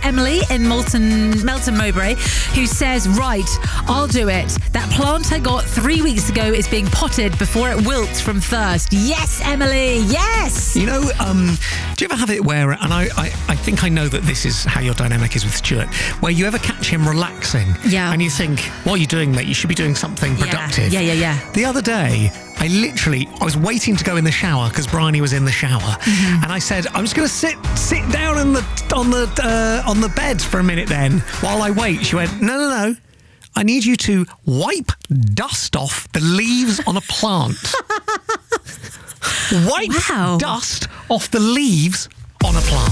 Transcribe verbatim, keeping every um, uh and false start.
Emily in Melton, Melton Mowbray, who says, right, I'll do it. That plant I got three weeks ago is being potted before it wilts from thirst. Yes, Emily, yes! You know, um, do you ever have it where, and I, I, I think I know that this is how your dynamic is with Stuart, where you ever catch him relaxing, yeah. and you think, what are you doing, mate? You should be doing something productive. Yeah, yeah, yeah. yeah. The other day, I literally, I was waiting to go in the shower because Bryony was in the shower, mm-hmm. and I said, I'm just going to sit sit down in the, on the uh, on the bed for a minute then, while I wait. She went, no, no, no. I need you to wipe dust off the leaves on a plant. Wipe wow. dust off the leaves on a plant.